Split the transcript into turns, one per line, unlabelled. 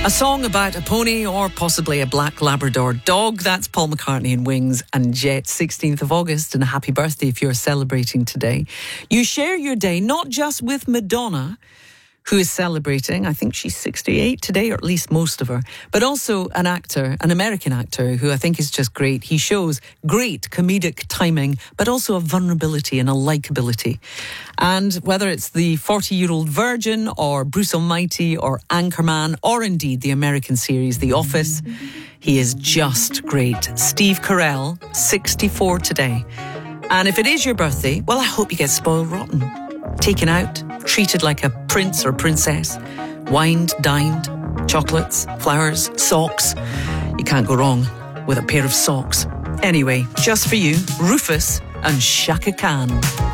A song about a pony or possibly a black Labrador dog. That's Paul McCartney and Wings and Jet, 16th of August. And a happy birthday if you're celebrating today. You share your day not just with Madonna, who is celebrating, I think she's 68 today, or at least most of her, but also an actor, an American actor, who I think is just great. He shows great comedic timing, but also a vulnerability and a likeability. And whether it's the 40-year-old Virgin or Bruce Almighty or Anchorman or indeed the American series The Office, he is just great. Steve Carell, 64 today. And if it is your birthday, well, I hope you get spoiled rotten. Taken out, treated like a prince or princess, wined, dined, chocolates, flowers, socks. You can't go wrong with a pair of socks. Anyway, just for you, Rufus and Shaka Khan.